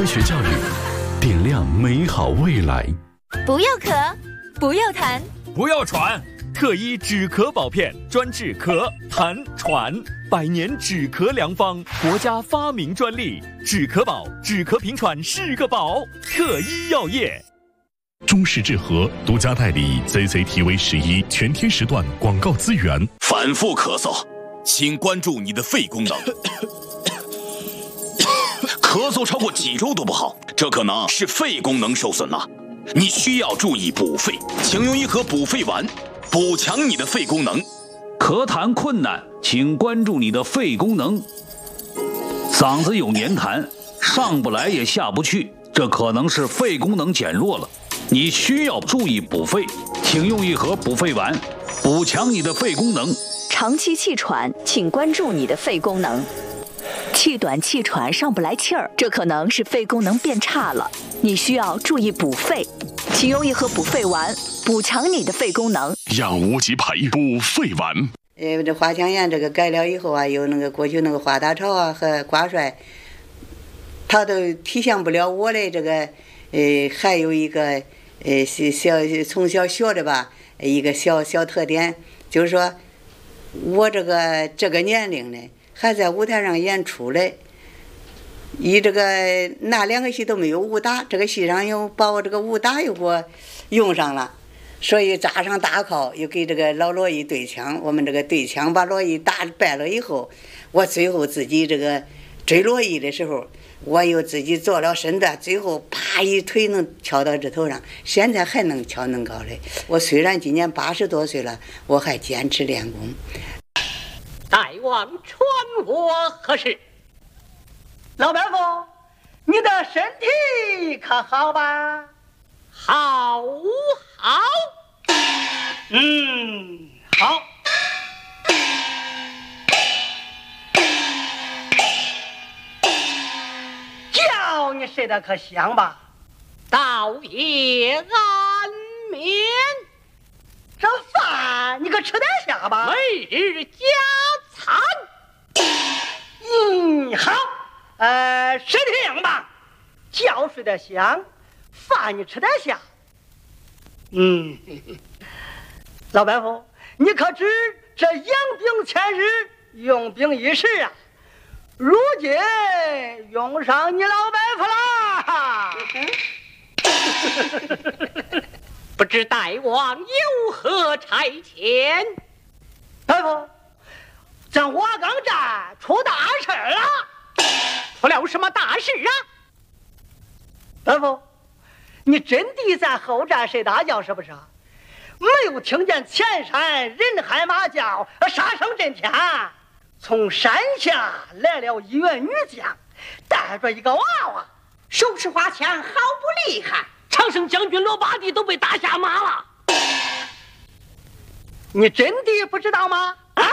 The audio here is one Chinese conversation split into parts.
科学教育，点亮美好未来。 不要咳，不要痰， 不要喘。特医止咳宝片，专治咳、痰、喘，100年止咳良方，国家发明专利。止咳宝，止咳平喘是个宝。特医药业。 中式治和独家代理 CCTV11全天时段广告资源。 反复咳嗽，请关注你的肺功能。咳嗽超过几周都不好，这可能是肺功能受损了。你需要注意补肺，请用一盒补肺丸，补强你的肺功能。 咳痰困难，请关注你的肺功能。嗓子有黏痰，上不来也下不去，这可能是肺功能减弱了。你需要注意补肺，请用一盒补肺丸，补强你的肺功能。 长期气喘，请关注你的肺功能。气短气喘上不来气儿，这可能是肺功能变差了，你需要注意补肺，请用一盒补肺丸，补强你的肺功能。 养无极培补肺丸。 这花腔炎这个改了以后啊，有那个过去那个花大潮啊和挂帅，它都体现不了我的这个还有一个从小学的吧，一个小特点，就是说我这个年龄呢还在舞台上演出嘞，这个那2个戏都没有武打，这个戏上又把我这个武打又给我用上了，所以扎上大靠，又给这个老罗一对枪，我们这个对枪把罗毅打败了以后，我最后自己这个追罗毅的时候，我又自己做了身段，最后啪一腿能敲到这头上，现在还能敲能高嘞。我虽然今年80多岁了，我还坚持练功。 大王传我何事？老大夫，你的身体可好吧？好。好。觉你睡得可香吧？ 倒也安眠。 这饭你可吃得下吧？ 每日加餐。 好，身体硬棒，觉睡得香，饭你吃得下。老板夫，你可知这养兵千日，用兵一时啊？如今用上你老板夫啦！ 不知大王有何差遣？ 大夫，咱瓦岗寨出大事了！ 出了什么大事啊？ 大夫，你真的在后站睡大觉是不是？没有听见前山人喊马叫，杀声震天。从山下来了一员女将，带着一个娃娃， 手持花枪，好不厉害。长生将军罗八弟都被打下马了。 你真的不知道吗？啊！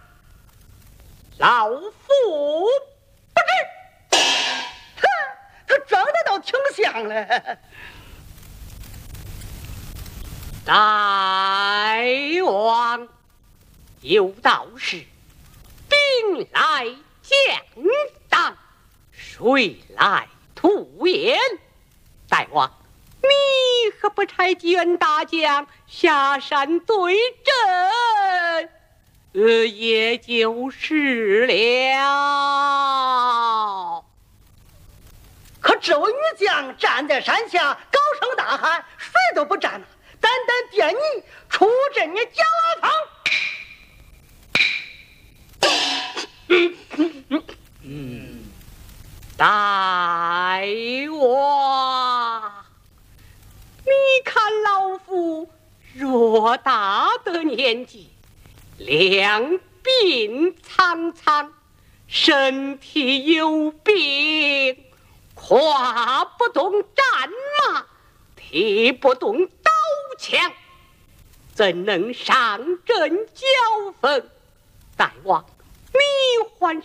老夫不知。 他长得倒挺像嘞。 大王有道是，兵来将挡，水来土掩。大王，你何不差几员大将下山对阵，也就是了。 可这位女将站在山下，高声大喊，谁都不站了，单单点你出阵你家王大王，你看老夫偌大的年纪，两鬓苍苍，身体有病，跨不动战马，提不动刀枪，怎能上阵交锋？大王，你还